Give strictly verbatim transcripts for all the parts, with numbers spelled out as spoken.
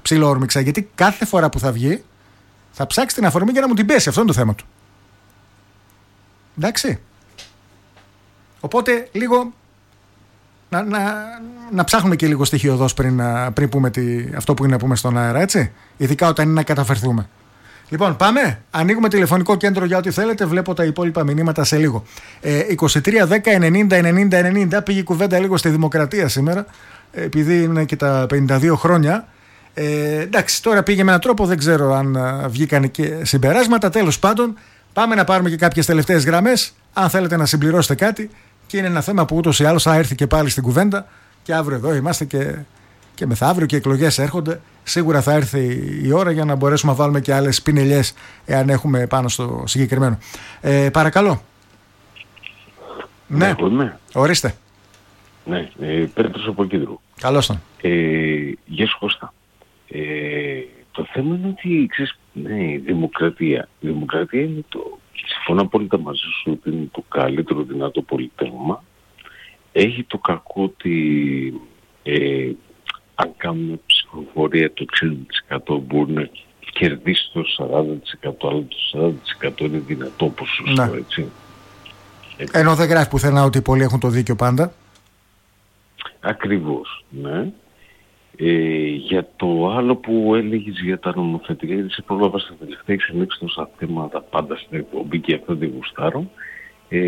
ψιλοόρμηξα, γιατί κάθε φορά που θα βγει θα ψάξει την αφορμή για να μου την πέσει. Αυτό είναι το θέμα του. Εντάξει. Οπότε λίγο να, να, να ψάχνουμε και λίγο στοιχειοδός πριν, πριν πούμε τι, αυτό που είναι να πούμε στον αέρα, έτσι. Ειδικά όταν είναι να καταφερθούμε. Λοιπόν, πάμε. Ανοίγουμε τηλεφωνικό κέντρο για ό,τι θέλετε. Βλέπω τα υπόλοιπα μηνύματα σε λίγο. Ε, είκοσι τρία δέκα ενενήντα ενενήντα ενενήντα. Πήγε η κουβέντα λίγο στη δημοκρατία σήμερα, επειδή είναι και τα πενήντα δύο χρόνια. Ε, εντάξει, τώρα πήγε με έναν τρόπο, δεν ξέρω αν βγήκαν και συμπεράσματα. Τέλος πάντων, πάμε να πάρουμε και κάποιες τελευταίες γραμμές. Αν θέλετε να συμπληρώσετε κάτι, και είναι ένα θέμα που ούτως ή άλλως θα έρθει και πάλι στην κουβέντα. Και αύριο εδώ είμαστε και, και μεθαύριο και εκλογές έρχονται. Σίγουρα θα έρθει η ώρα για να μπορέσουμε να βάλουμε και άλλες πινελιές, εάν έχουμε πάνω στο συγκεκριμένο. Ε, παρακαλώ. Ναι, ναι. Ορίστε. Ναι, ε, Πέτρος από Κέντρο. Καλώς τον. Ε, γεια σου Κώστα. Ε, το θέμα είναι ότι, ξέρεις, ναι, η δημοκρατία. Η δημοκρατία είναι το... Συμφωνώ απόλυτα μαζί σου ότι είναι το καλύτερο δυνατό πολίτευμα. Έχει το κακό ότι ε, αν κάνουμε ψηφοφορία το εξήντα τοις εκατό μπορεί να κερδίσει το σαράντα τοις εκατό, αλλά το σαράντα τοις εκατό είναι δυνατό ποσοστό, ναι. Έτσι. Έτσι. Ενώ δεν γράφει πουθενά ότι πολλοί έχουν το δίκιο πάντα. Ακριβώς, ναι. Ε, για το άλλο που έλεγες για τα νομοθετικά, γιατί σε πρόλαβα στα τελευταία εξελίξεις τόσα θέματα πάντα στην εκπομπή και αυτό δεν γουστάρω. Ε,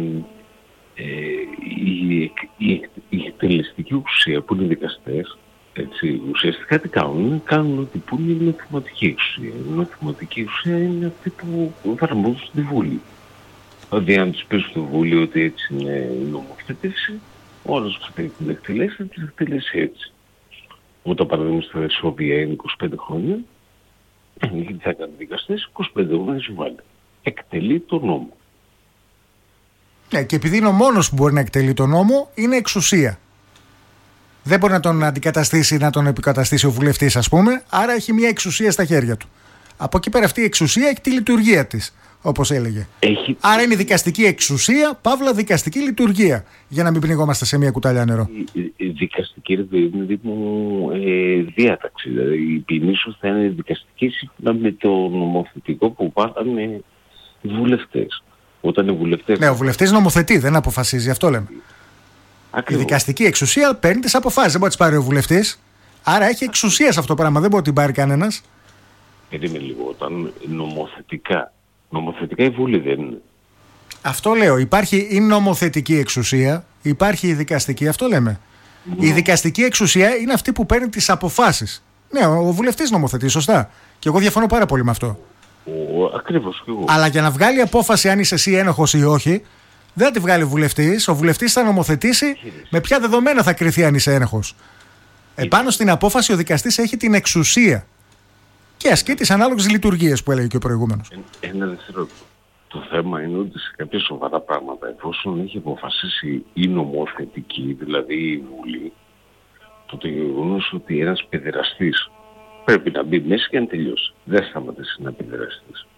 ε, η, η, η εκτελεστική ουσία που είναι οι δικαστές, έτσι, ουσιαστικά τι κάνουν, κάνουν ότι που είναι η νοθηματική ουσία. Η νοθηματική ουσία είναι αυτή που εφαρμόζουν στη Βουλή. Δηλαδή αν τους πεις στο Βουλή ότι έτσι είναι η νομοθέτηση, όλος που θέλει την εκτελέσει θα την εκτελέσει έτσι. Όταν παραδείγματος στα Σοβία είναι είκοσι πέντε χρόνια, γιατί θα κάνουν δικαστές, είκοσι πέντε χρόνια σου βάλει. Εκτελεί τον νόμο. Ναι, και επειδή είναι ο μόνος που μπορεί να εκτελεί τον νόμο, είναι εξουσία. Δεν μπορεί να τον αντικαταστήσει, να τον επικαταστήσει ο βουλευτής, ας πούμε, άρα έχει μια εξουσία στα χέρια του. Από εκεί πέρα αυτή η εξουσία έχει τη λειτουργία της, όπως έλεγε. Έχει... Άρα είναι δικαστική εξουσία, παύλα δικαστική λειτουργία, για να μην πνιγόμαστε σε μια κουτάλια νερό. Η, η δικαστική είναι ε, διάταξη, δηλαδή η ποινή σου θα είναι δικαστική σύμφωνα με το νομοθετικό που πάθανε οι βουλευτές. Όταν οι βουλευτές... Ναι, ο βουλευτής νομοθετεί, δεν αποφασίζει, αυτό λέμε. Ακριβώς. Η δικαστική εξουσία παίρνει τις αποφάσεις, δεν μπορεί να τις πάρει ο βουλευτής. Άρα έχει εξουσία σε αυτό το πράγμα, δεν μπορεί να την πάρει κανένας. Περίμενε λίγο, όταν νομοθετικά, νομοθετικά η Βουλή δεν είναι. Αυτό λέω, υπάρχει η νομοθετική εξουσία, υπάρχει η δικαστική, αυτό λέμε. Mm. Η δικαστική εξουσία είναι αυτή που παίρνει τις αποφάσεις. Ναι, ο βουλευτής νομοθετεί, σωστά. Και εγώ διαφωνώ πάρα πολύ με αυτό. Ο, ακριβώς και εγώ. Αλλά για να βγάλει απόφαση αν είσαι εσύ ένοχος ή όχι, δεν θα τη βγάλει ο βουλευτής. Ο βουλευτής θα νομοθετήσει με ποια δεδομένα θα κριθεί αν είσαι ένοχος. Επάνω στην απόφαση ο δικαστής έχει την εξουσία και ασκεί τις ανάλογες λειτουργίες που έλεγε και ο προηγούμενος. Ε, ένα δευτερόλεπτο. Το θέμα είναι ότι σε κάποια σοβαρά πράγματα, εφόσον έχει αποφασίσει η νομοθετική, δηλαδή η Βουλή, το γεγονός ότι ένας παιδεραστής πρέπει να μπει μέσα και να τελειώσει. Δεν σταματήσει να παιδεραστής.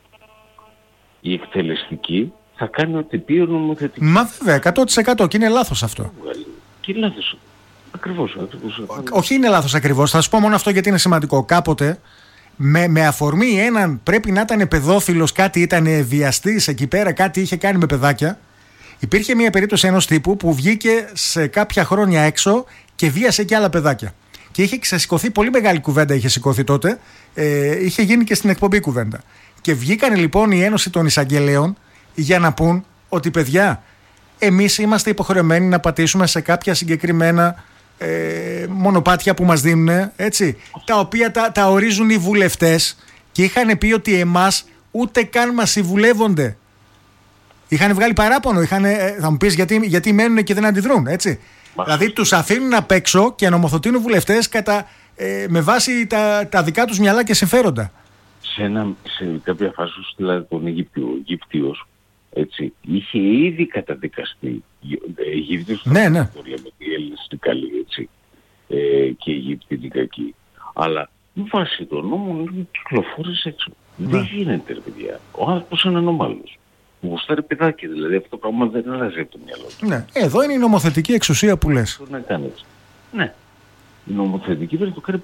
Η εκτελεστική θα κάνει ό,τι πει ο νομοθετική. Μα βέβαια, εκατό τοις εκατό και είναι λάθος αυτό. Και είναι λάθος. Ακριβώς. ακριβώς. Όχι είναι λάθος ακριβώς. Θα σου πω μόνο αυτό γιατί είναι σημαντικό. Κάποτε με, με αφορμή έναν πρέπει να ήταν παιδόφιλος, κάτι ήταν βιαστής εκεί πέρα, κάτι είχε κάνει με παιδάκια. Υπήρχε μια περίπτωση ενός τύπου που βγήκε σε κάποια χρόνια έξω και βίασε και άλλα παιδάκια. Και είχε ξεσηκωθεί πολύ μεγάλη κουβέντα, είχε σηκωθεί τότε. Ε, είχε γίνει και στην εκπομπή κουβέντα. Και βγήκαν λοιπόν η Ένωση των Εισαγγελέων για να πούν ότι παιδιά, εμείς είμαστε υποχρεωμένοι να πατήσουμε σε κάποια συγκεκριμένα ε, μονοπάτια που μας δίνουν, έτσι, τα οποία τα, τα ορίζουν οι βουλευτές, και είχαν πει ότι εμάς ούτε καν μας συμβουλεύονται. Είχαν βγάλει παράπονο, είχαν, θα μου πεις γιατί, γιατί μένουν και δεν αντιδρούν, έτσι. Μα δηλαδή τους αφήνουν απ' έξω και νομοθετούν βουλευτές κατά, ε, με βάση τα, τα δικά τους μυαλά και συμφέροντα. Σε, ένα, σε κάποια φάση δηλαδή τον Αιγύπτιο, ο Αιγύπτιος, έτσι, είχε ήδη καταδικαστεί. Αιγύπτιος, ναι, ναι. Το λέμε, οι Έλληνες είναι καλοί, έτσι, ε, και οι Αιγύπτιοι είναι κακοί. Αλλά με βάση τον νόμο κυκλοφόρησε έξω. Ναι. Δεν γίνεται, ρε παιδιά. Ο άνθρωπος είναι ανομάλος. Γουστάρει παιδάκι, δηλαδή αυτό το πράγμα δεν αλλάζει από το μυαλό του. Ναι. Εδώ είναι η νομοθετική εξουσία που λες. Να κάνει έτσι. Ναι. Η νομοθετική πρέπει να το κάνει